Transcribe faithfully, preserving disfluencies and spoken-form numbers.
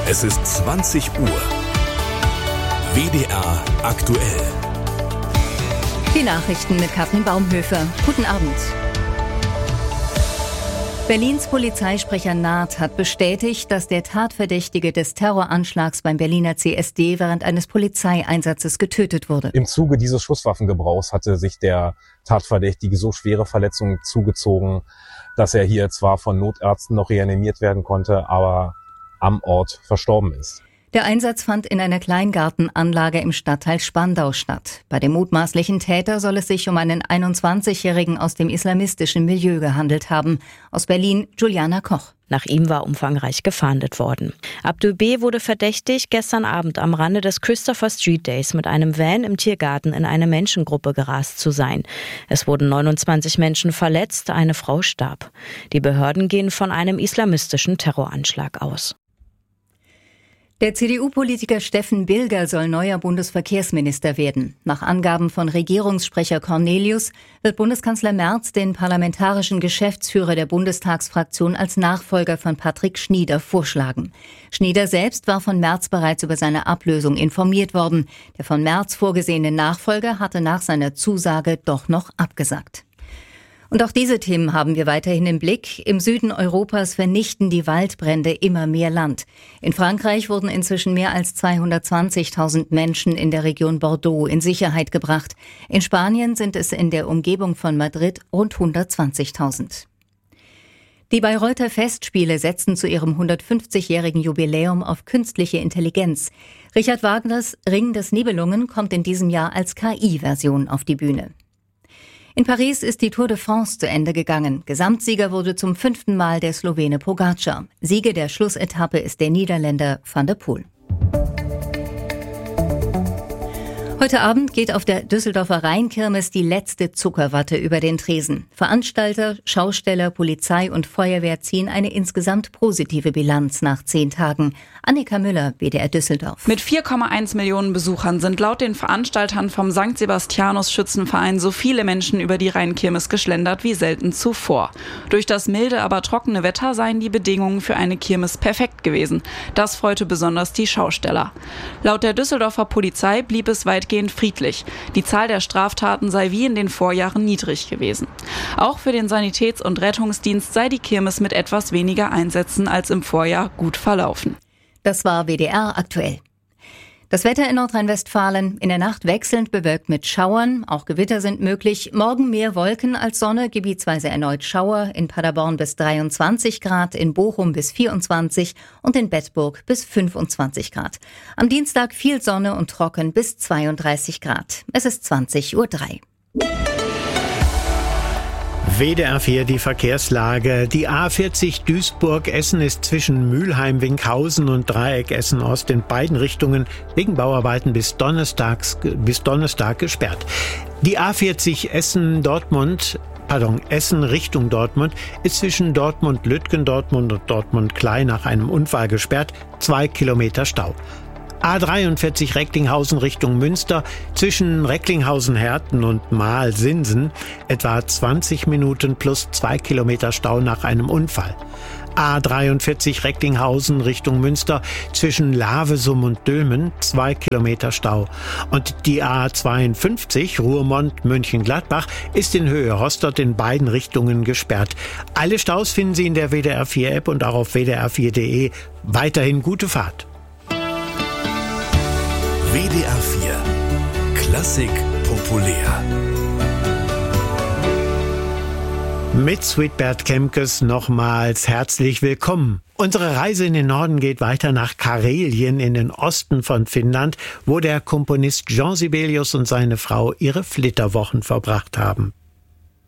Es ist zwanzig Uhr. W D R aktuell. Die Nachrichten mit Katrin Baumhöfer. Guten Abend. Berlins Polizeisprecher Naht hat bestätigt, dass der Tatverdächtige des Terroranschlags beim Berliner C S D während eines Polizeieinsatzes getötet wurde. Im Zuge dieses Schusswaffengebrauchs hatte sich der Tatverdächtige so schwere Verletzungen zugezogen, dass er hier zwar von Notärzten noch reanimiert werden konnte, aber am Ort verstorben ist. Der Einsatz fand in einer Kleingartenanlage im Stadtteil Spandau statt. Bei dem mutmaßlichen Täter soll es sich um einen einundzwanzigjährigen aus dem islamistischen Milieu gehandelt haben. Aus Berlin, Juliana Koch. Nach ihm war umfangreich gefahndet worden. Abdul B. wurde verdächtig, gestern Abend am Rande des Christopher Street Days mit einem Van im Tiergarten in eine Menschengruppe gerast zu sein. Es wurden neunundzwanzig Menschen verletzt, eine Frau starb. Die Behörden gehen von einem islamistischen Terroranschlag aus. Der C D U-Politiker Steffen Bilger soll neuer Bundesverkehrsminister werden. Nach Angaben von Regierungssprecher Cornelius wird Bundeskanzler Merz den parlamentarischen Geschäftsführer der Bundestagsfraktion als Nachfolger von Patrick Schnieder vorschlagen. Schnieder selbst war von Merz bereits über seine Ablösung informiert worden. Der von Merz vorgesehene Nachfolger hatte nach seiner Zusage doch noch abgesagt. Und auch diese Themen haben wir weiterhin im Blick. Im Süden Europas vernichten die Waldbrände immer mehr Land. In Frankreich wurden inzwischen mehr als zweihundertzwanzigtausend Menschen in der Region Bordeaux in Sicherheit gebracht. In Spanien sind es in der Umgebung von Madrid rund hundertzwanzigtausend. Die Bayreuther Festspiele setzen zu ihrem hundertfünfzigjährigen Jubiläum auf künstliche Intelligenz. Richard Wagners Ring des Nibelungen kommt in diesem Jahr als K I-Version auf die Bühne. In Paris ist die Tour de France zu Ende gegangen. Gesamtsieger wurde zum fünften Mal der Slowene Pogačar. Sieger der Schlussetappe ist der Niederländer Van der Poel. Heute Abend geht auf der Düsseldorfer Rheinkirmes die letzte Zuckerwatte über den Tresen. Veranstalter, Schausteller, Polizei und Feuerwehr ziehen eine insgesamt positive Bilanz nach zehn Tagen. Annika Müller, W D R Düsseldorf. Mit vier Komma eins Millionen Besuchern sind laut den Veranstaltern vom Sankt Sebastianus Schützenverein so viele Menschen über die Rheinkirmes geschlendert wie selten zuvor. Durch das milde, aber trockene Wetter seien die Bedingungen für eine Kirmes perfekt gewesen. Das freute besonders die Schausteller. Laut der Düsseldorfer Polizei blieb es weitgehend friedlich. Die Zahl der Straftaten sei wie in den Vorjahren niedrig gewesen. Auch für den Sanitäts- und Rettungsdienst sei die Kirmes mit etwas weniger Einsätzen als im Vorjahr gut verlaufen. Das war W D R aktuell. Das Wetter in Nordrhein-Westfalen: in der Nacht wechselnd bewölkt mit Schauern, auch Gewitter sind möglich. Morgen mehr Wolken als Sonne, gebietsweise erneut Schauer, in Paderborn bis dreiundzwanzig Grad, in Bochum bis vierundzwanzig und in Bedburg bis fünfundzwanzig Grad. Am Dienstag viel Sonne und trocken bis zweiunddreißig Grad. Es ist zwanzig Uhr drei. W D R vier, die Verkehrslage. Die A vierzig Duisburg-Essen ist zwischen Mülheim-Winkhausen und Dreieck Essen-Ost in beiden Richtungen wegen Bauarbeiten bis, Donnerstags, bis Donnerstag gesperrt. Die A vierzig Essen-Dortmund Pardon, Essen Richtung Dortmund ist zwischen Dortmund-Lütgen, Dortmund und Dortmund-Klei nach einem Unfall gesperrt. Zwei Kilometer Stau. A dreiundvierzig Recklinghausen Richtung Münster zwischen Recklinghausen-Herten und Mahl-Sinsen etwa zwanzig Minuten plus zwei Kilometer Stau nach einem Unfall. A dreiundvierzig Recklinghausen Richtung Münster zwischen Lavesum und Dülmen zwei Kilometer Stau. Und die A zweiundfünfzig Ruhrmond-München-Gladbach ist in Höhe Rostock in beiden Richtungen gesperrt. Alle Staus finden Sie in der W D R vier App und auch auf w d r vier punkt d e. Weiterhin gute Fahrt. W D R vier Klassik populär. Mit Sweetbert Kemkes nochmals herzlich willkommen. Unsere Reise in den Norden geht weiter nach Karelien in den Osten von Finnland, wo der Komponist Jean Sibelius und seine Frau ihre Flitterwochen verbracht haben.